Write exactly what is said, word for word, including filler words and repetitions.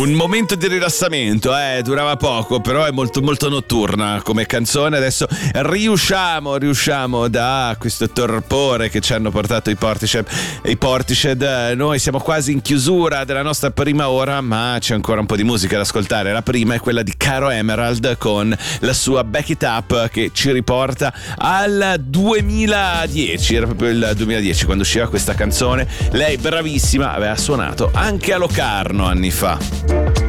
Un momento di rilassamento, eh, durava poco, però è molto molto notturna come canzone. Adesso riusciamo, riusciamo da questo torpore che ci hanno portato i Portishead. I Portishead, noi siamo quasi in chiusura della nostra prima ora, ma c'è ancora un po' di musica da ascoltare. La prima è quella di Caro Emerald con la sua Back It Up, che ci riporta al duemiladieci. Era proprio il duemiladieci quando usciva questa canzone. Lei bravissima, aveva suonato anche a Locarno anni fa.